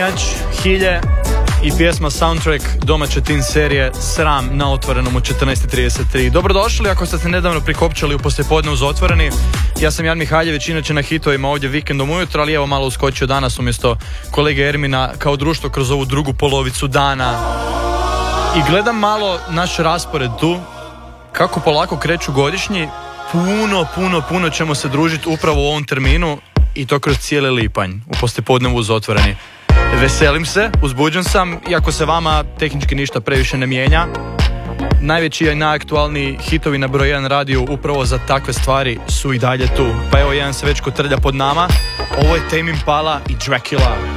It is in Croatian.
Mrnjač, Hilje i pjesma soundtrack domaće teen serije Sram na Otvorenom u 14.33. Dobrodošli ako ste se nedavno prikopčali u poslijepodne uz Otvoreni. Ja sam Jan Mihaljević, inače na hitovima ovdje vikendom ujutro, ali evo malo uskočio danas umjesto kolege Ermina kao društvo kroz ovu drugu polovicu dana. I gledam malo naš raspored tu, kako polako kreću godišnji. Puno ćemo se družiti upravo u ovom terminu i to kroz cijeli lipanj u poslijepodnevu uz Otvoreni. Veselim se, uzbuđen sam, iako se vama tehnički ništa previše ne mijenja. Najveći i najaktualniji hitovi na broj 1 radiju upravo za takve stvari su i dalje tu. Pa evo, jedan se već kotrlja pod nama. Ovo je Tame Impala i Dracula.